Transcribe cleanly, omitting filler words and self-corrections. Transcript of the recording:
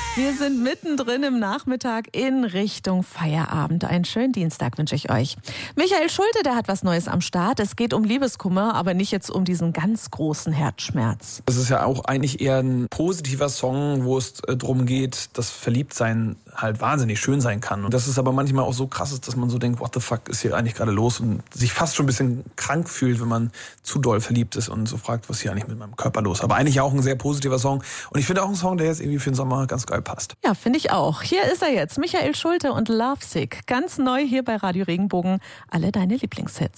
Wir sind mittendrin im Nachmittag in Richtung Feierabend. Einen schönen Dienstag wünsche ich euch. Michael Schulte, der hat was Neues am Start. Es geht um Liebeskummer, aber nicht jetzt um diesen ganz großen Herzschmerz. Das ist ja auch eigentlich eher ein positiver Song, wo es darum geht, dass Verliebtsein halt wahnsinnig schön sein kann. Und das ist aber manchmal auch so krass ist, dass man so denkt, what the fuck ist hier eigentlich gerade los? Und sich fast schon ein bisschen krank fühlt, wenn man zu doll verliebt ist und so fragt, was ist hier eigentlich mit meinem Körper los? Aber eigentlich auch ein sehr positiver Song. Und ich finde auch ein Song, der jetzt irgendwie für den Sommer ganz geil passt. Ja, finde ich auch. Hier ist er jetzt, Michael Schulte und Lovesick. Ganz neu hier bei Radio Regenbogen. Alle deine Lieblingshits.